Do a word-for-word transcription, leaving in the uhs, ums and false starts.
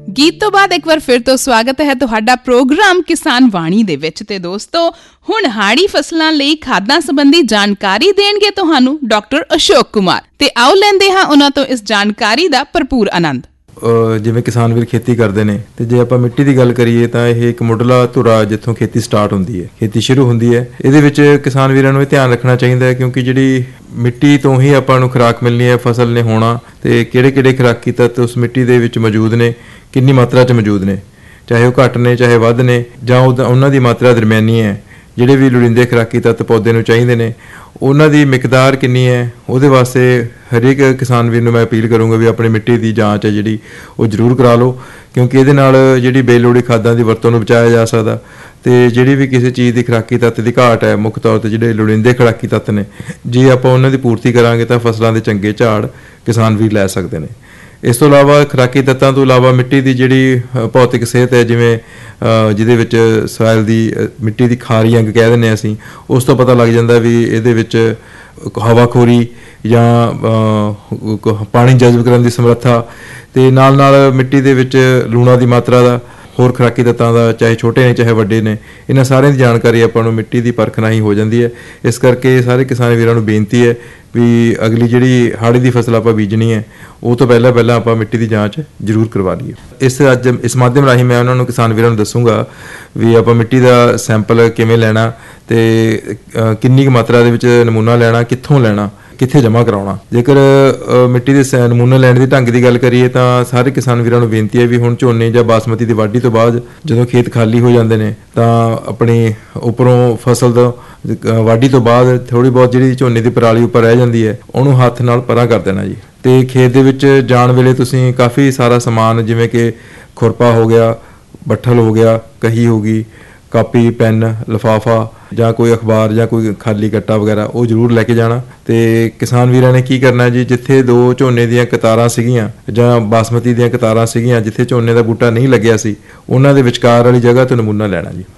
गीत तो बाद एक बार फिर तो स्वागत है तुहाडा प्रोग्राम किसान वाणी दे विच। ते दोस्तों हुण हाड़ी फसलां लई खादां संबंधी जानकारी देणगे तुहानू डॉक्टर अशोक कुमार। ते आओ लैंदे हां उन्हां तो इस जानकारी दा भरपूर आनंद। जिवें किसान वीर खेती करते हैं तो जे आपां मिट्टी की गल करिए तो यह एक मुढ़ला धुरा जिथों खेती स्टार्ट होंदी है, खेती शुरू होंदी है। इहदे विच किसान वीरां नूं ध्यान रखना चाहिए है क्योंकि जिहड़ी मिट्टी तो ही आपां नूं खुराक मिलनी है, फसल ने होना ते किहड़े किहड़े खुराकी तत्त उस मिट्टी दे विच मौजूद ने, कितनी मात्रा च मौजूद ने, चाहे वह घट ने चाहे वध ने जां उन्हां दी मात्रा दरम्यानी है। ਜਿਹੜੇ ਵੀ ਲੋੜੀਂਦੇ ਖੁਰਾਕੀ ਤੱਤ ਪੌਦੇ ਨੂੰ ਚਾਹੀਦੇ ਨੇ ਉਹਨਾਂ ਦੀ ਮਿਕਦਾਰ ਕਿੰਨੀ ਹੈ, ਉਹਦੇ ਵਾਸਤੇ ਹਰੇਕ ਕਿਸਾਨ ਵੀਰ ਨੂੰ ਮੈਂ ਅਪੀਲ ਕਰੂੰਗਾ ਵੀ ਆਪਣੀ ਮਿੱਟੀ ਦੀ ਜਾਂਚ ਹੈ ਜਿਹੜੀ ਉਹ ਜ਼ਰੂਰ ਕਰਾ ਲਓ ਕਿਉਂਕਿ ਇਹਦੇ ਨਾਲ ਜਿਹੜੀ ਬੇਲੋੜੀ ਖਾਦਾਂ ਦੀ ਵਰਤੋਂ ਨੂੰ ਬਚਾਇਆ ਜਾ ਸਕਦਾ ਤੇ ਜਿਹੜੀ ਵੀ ਕਿਸੇ ਚੀਜ਼ ਦੀ ਖੁਰਾਕੀ ਤੱਤ ਦੀ ਘਾਟ ਹੈ, ਮੁੱਖ ਤੌਰ ਤੇ ਜਿਹੜੇ ਲੋੜੀਂਦੇ ਖੁਰਾਕੀ ਤੱਤ ਨੇ, ਜੇ ਆਪਾਂ ਉਹਨਾਂ ਦੀ ਪੂਰਤੀ ਕਰਾਂਗੇ ਤਾਂ ਫਸਲਾਂ ਦੇ ਚੰਗੇ ਝਾੜ ਕਿਸਾਨ ਵੀਰ ਲੈ ਸਕਦੇ ਨੇ। ਇਸ ਤੋਂ ਇਲਾਵਾ ਖੁਰਾਕੀ ਤੱਤਾਂ ਤੋਂ ਇਲਾਵਾ ਮਿੱਟੀ ਦੀ ਜਿਹੜੀ ਭੌਤਿਕ ਸਿਹਤ ਹੈ, ਜਿਵੇਂ ਜਿਹਦੇ ਵਿੱਚ ਸੋਇਲ ਦੀ ਮਿੱਟੀ ਦੀ ਖਾਰੀ ਅੰਗ ਕਹਿ ਦਿੰਦੇ ਹਾਂ ਅਸੀਂ, ਉਸ ਤੋਂ ਪਤਾ ਲੱਗ ਜਾਂਦਾ ਵੀ ਇਹਦੇ ਵਿੱਚ ਹਵਾਖੋਰੀ ਜਾਂ ਪਾਣੀ ਜਜ਼ਬ ਕਰਨ ਦੀ ਸਮਰੱਥਾ ਅਤੇ ਨਾਲ ਨਾਲ ਮਿੱਟੀ ਦੇ ਵਿੱਚ ਲੂਣਾਂ ਦੀ ਮਾਤਰਾ ਦਾ, ਹੋਰ ਖੁਰਾਕੀ ਤੱਤਾਂ ਦਾ, ਚਾਹੇ ਛੋਟੇ ਨੇ ਚਾਹੇ ਵੱਡੇ ਨੇ, ਇਹਨਾਂ ਸਾਰਿਆਂ ਦੀ ਜਾਣਕਾਰੀ ਆਪਾਂ ਨੂੰ ਮਿੱਟੀ ਦੀ ਪਰਖ ਨਾਲ ਹੀ ਹੋ ਜਾਂਦੀ ਹੈ। ਇਸ ਕਰਕੇ ਸਾਰੇ ਕਿਸਾਨ ਵੀਰਾਂ ਨੂੰ ਬੇਨਤੀ ਹੈ ਵੀ ਅਗਲੀ ਜਿਹੜੀ ਹਾੜੀ ਦੀ ਫਸਲ ਆਪਾਂ ਬੀਜਣੀ ਹੈ ਉਹ ਤੋਂ ਪਹਿਲਾਂ ਪਹਿਲਾਂ ਆਪਾਂ ਮਿੱਟੀ ਦੀ ਜਾਂਚ ਜ਼ਰੂਰ ਕਰਵਾ ਲਈਏ। ਇਸ ਅੱਜ ਇਸ ਮਾਧਿਅਮ ਰਾਹੀਂ ਮੈਂ ਉਹਨਾਂ ਨੂੰ ਕਿਸਾਨ ਵੀਰਾਂ ਨੂੰ ਦੱਸੂਗਾ ਵੀ ਆਪਾਂ ਮਿੱਟੀ ਦਾ ਸੈਂਪਲ ਕਿਵੇਂ ਲੈਣਾ ਅਤੇ ਕਿੰਨੀ ਕੁ ਮਾਤਰਾ ਦੇ ਵਿੱਚ ਨਮੂਨਾ ਲੈਣਾ, ਕਿੱਥੋਂ ਲੈਣਾ, ਕਿੱਥੇ ਜਮ੍ਹਾਂ ਕਰਾਉਣਾ। ਜੇਕਰ ਮਿੱਟੀ ਦੇ ਨਮੂਨਾ ਲੈਣ ਦੀ ਢੰਗ ਦੀ ਗੱਲ ਕਰੀਏ ਤਾਂ ਸਾਰੇ ਕਿਸਾਨ ਵੀਰਾਂ ਨੂੰ ਬੇਨਤੀ ਹੈ ਵੀ ਹੁਣ ਝੋਨੇ ਜਾਂ ਬਾਸਮਤੀ ਦੀ ਵਾਢੀ ਤੋਂ ਬਾਅਦ ਜਦੋਂ ਖੇਤ ਖਾਲੀ ਹੋ ਜਾਂਦੇ ਨੇ ਤਾਂ ਆਪਣੀ ਉੱਪਰੋਂ ਫਸਲ ਦਾ ਵਾਢੀ ਤੋਂ ਬਾਅਦ ਥੋੜ੍ਹੀ ਬਹੁਤ ਜਿਹੜੀ ਝੋਨੇ ਦੀ ਪਰਾਲੀ ਉੱਪਰ ਰਹਿ ਜਾਂਦੀ ਹੈ ਉਹਨੂੰ ਹੱਥ ਨਾਲ ਪਰਾਂ ਕਰ ਦੇਣਾ ਜੀ। ਅਤੇ ਖੇਤ ਦੇ ਵਿੱਚ ਜਾਣ ਵੇਲੇ ਤੁਸੀਂ ਕਾਫੀ ਸਾਰਾ ਸਮਾਨ ਜਿਵੇਂ ਕਿ ਖੁਰਪਾ ਹੋ ਗਿਆ, ਬੱਠਲ ਹੋ ਗਿਆ, ਕਹੀ ਹੋ ਗਈ, ਕਾਪੀ, ਪੈਨ, ਲਿਫਾਫਾ ਜਾਂ ਕੋਈ ਅਖਬਾਰ ਜਾਂ ਕੋਈ ਖਾਲੀ ਕੱਟਾ ਵਗੈਰਾ ਉਹ ਜ਼ਰੂਰ ਲੈ ਕੇ ਜਾਣਾ। ਅਤੇ ਕਿਸਾਨ ਵੀਰਾਂ ਨੇ ਕੀ ਕਰਨਾ ਜੀ, ਜਿੱਥੇ ਦੋ ਝੋਨੇ ਦੀਆਂ ਕਤਾਰਾਂ ਸੀਗੀਆਂ ਜਾਂ ਬਾਸਮਤੀ ਦੀਆਂ ਕਤਾਰਾਂ ਸੀਗੀਆਂ ਜਿੱਥੇ ਝੋਨੇ ਦਾ ਬੂਟਾ ਨਹੀਂ ਲੱਗਿਆ ਸੀ ਉਹਨਾਂ ਦੇ ਵਿਚਕਾਰ ਵਾਲੀ ਜਗ੍ਹਾ ਤੋਂ ਨਮੂਨਾ ਲੈਣਾ ਜੀ।